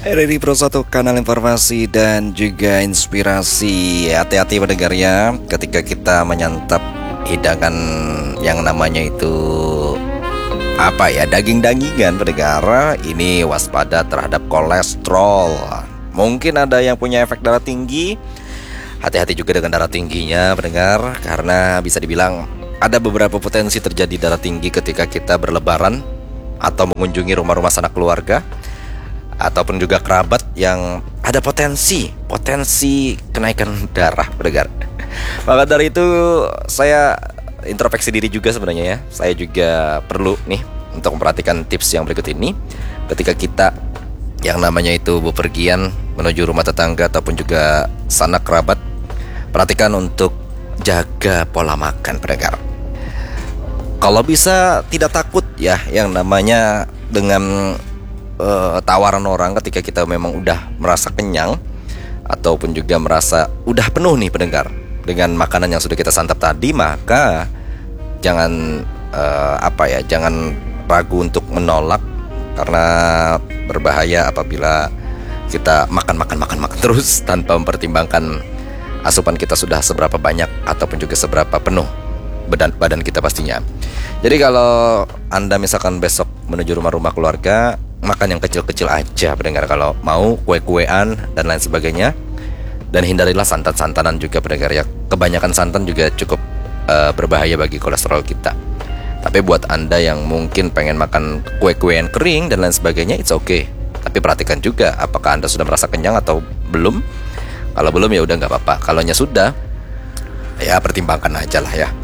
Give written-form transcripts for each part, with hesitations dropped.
RRI Pro 1, kanal informasi dan juga inspirasi. Hati-hati pendengar ya, ketika kita menyantap hidangan yang namanya itu daging-dagingan pendengar, ini waspada terhadap kolesterol. Mungkin ada yang punya efek darah tinggi. Hati-hati juga dengan darah tingginya pendengar, karena bisa dibilang ada beberapa potensi terjadi darah tinggi ketika kita berlebaran atau mengunjungi rumah-rumah sanak keluarga ataupun juga kerabat yang ada potensi kenaikan darah pendengar. Maka dari itu saya introspeksi diri juga sebenarnya ya. Saya juga perlu nih untuk memperhatikan tips yang berikut ini ketika kita yang namanya itu bepergian menuju rumah tetangga ataupun juga sanak kerabat. Perhatikan untuk jaga pola makan pendengar. Kalau bisa tidak takut ya yang namanya dengan tawaran orang ketika kita memang udah merasa kenyang ataupun juga merasa udah penuh nih pendengar dengan makanan yang sudah kita santap tadi, maka jangan jangan ragu untuk menolak, karena berbahaya apabila kita makan terus tanpa mempertimbangkan asupan kita sudah seberapa banyak ataupun juga seberapa penuh badan kita pastinya. Jadi kalau Anda misalkan besok menuju rumah-rumah keluarga, makan yang kecil-kecil aja pendengar. Kalau mau kue-kuean dan lain sebagainya, dan hindarilah santan-santanan juga pendengar ya. Kebanyakan santan juga cukup berbahaya bagi kolesterol kita. Tapi buat Anda yang mungkin pengen makan kue-kuean kering dan lain sebagainya, it's okay. Tapi perhatikan juga apakah Anda sudah merasa kenyang atau belum. Kalau belum ya udah nggak apa-apa. Kalau sudah, ya pertimbangkan aja lah ya.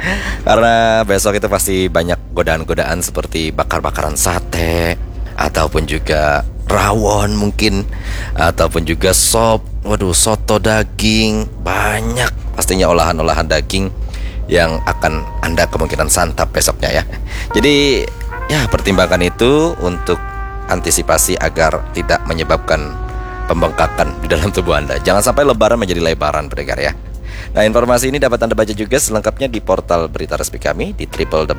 Karena besok itu pasti banyak godaan-godaan seperti bakar-bakaran sate, ataupun juga rawon mungkin, ataupun juga sop, soto daging. Banyak pastinya olahan-olahan daging yang akan Anda kemungkinan santap besoknya ya. Jadi ya pertimbangkan itu untuk antisipasi agar tidak menyebabkan pembengkakan di dalam tubuh Anda. Jangan sampai lebaran menjadi lebaran pendengar ya. Nah, informasi ini dapat Anda baca juga selengkapnya di portal berita resmi kami di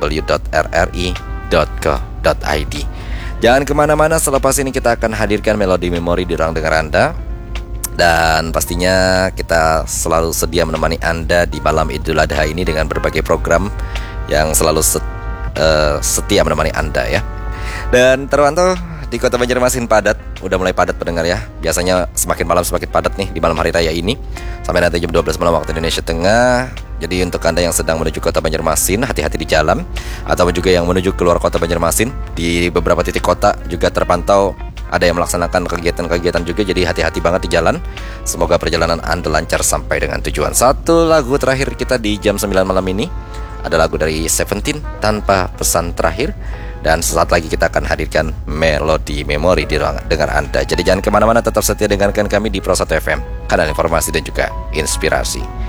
www.rri.co.id. Jangan kemana-mana, selepas ini kita akan hadirkan melodi memori di ruang dengar Anda. Dan pastinya kita selalu sedia menemani Anda di malam Idul Adha ini dengan berbagai program yang selalu setia menemani Anda ya. Dan terpantau di Kota Banjarmasin padat, udah mulai padat pendengar ya. Biasanya semakin malam semakin padat nih di malam hari raya ini, sampai nanti jam 12 malam waktu Indonesia Tengah. Jadi untuk Anda yang sedang menuju Kota Banjarmasin, hati-hati di jalan. Ataupun juga yang menuju keluar Kota Banjarmasin, di beberapa titik kota juga terpantau ada yang melaksanakan kegiatan-kegiatan juga. Jadi hati-hati banget di jalan. Semoga perjalanan Anda lancar sampai dengan tujuan. Satu lagu terakhir kita di jam 9 malam ini ada lagu dari Seventeen, Tanpa Pesan Terakhir. Dan sesaat lagi kita akan hadirkan melodi memori di ruang dengar Anda. Jadi jangan kemana-mana, tetap setia dengarkan kami di Pro 1 FM, kanal informasi dan juga inspirasi.